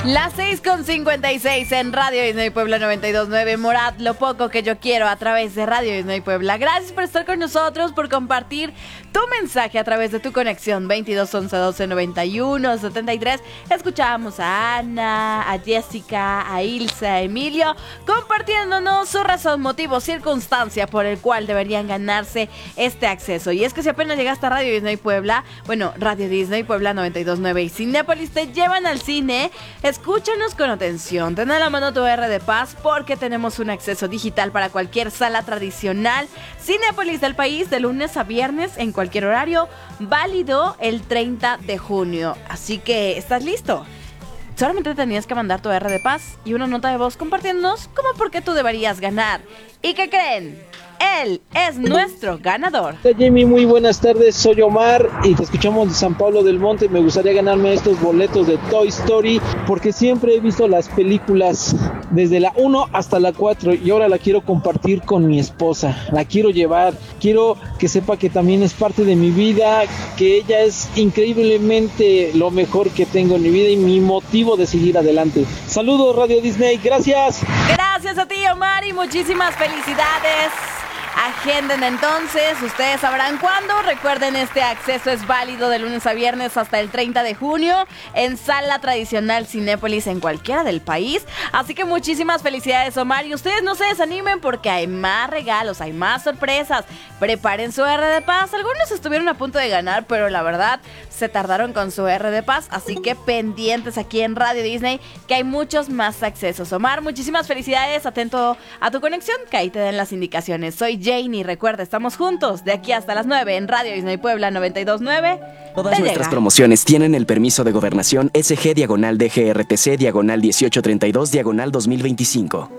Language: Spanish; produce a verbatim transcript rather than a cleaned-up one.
Las seis con cincuenta y seis en Radio Disney Puebla noventa y dos punto nueve. Morat, lo poco que yo quiero a través de Radio Disney Puebla. Gracias por estar con nosotros, por compartir tu mensaje a través de tu conexión veintidós once doce noventa y uno setenta y tres. Escuchábamos a Ana, a Jessica, a Ilsa, a Emilio, compartiéndonos su razón, motivo, circunstancia por el cual deberían ganarse este acceso. Y es que si apenas llegaste a Radio Disney Puebla, bueno, Radio Disney Puebla noventa y dos punto nueve y Cinépolis te llevan al cine. Escúchanos con atención, ten a la mano tu R de Paz porque tenemos un acceso digital para cualquier sala tradicional Cinépolis del país de lunes a viernes en cualquier horario, válido el treinta de junio. Así que, ¿estás listo? Solamente tenías que mandar tu R de Paz y una nota de voz compartiéndonos cómo por qué tú deberías ganar. ¿Y qué creen? Él es nuestro ganador. Hola Jamie, muy buenas tardes, soy Omar y te escuchamos de San Pablo del Monte. Me gustaría ganarme estos boletos de Toy Story porque siempre he visto las películas desde la uno hasta la cuatro y ahora la quiero compartir con mi esposa. La quiero llevar, quiero que sepa que también es parte de mi vida, que ella es increíblemente lo mejor que tengo en mi vida y mi motivo de seguir adelante. Saludos Radio Disney, gracias. Gracias a ti Omar y muchísimas felicidades. Agenden entonces, ustedes sabrán cuándo. Recuerden, este acceso es válido de lunes a viernes hasta el treinta de junio en sala tradicional Cinépolis en cualquiera del país. Así que muchísimas felicidades Omar y ustedes no se desanimen porque hay más regalos, hay más sorpresas. Preparen su R de Paz. Algunos estuvieron a punto de ganar, pero la verdad se tardaron con su R de Paz. Así que pendientes aquí en Radio Disney que hay muchos más accesos. Omar, muchísimas felicidades, atento a tu conexión que ahí te den las indicaciones. Soy Janie, recuerda, estamos juntos de aquí hasta las nueve en Radio Disney Puebla noventa y dos punto nueve. Todas nuestras promociones tienen el permiso de gobernación S G diagonal D G R T C diagonal dieciocho treinta y dos diagonal dos mil veinticinco.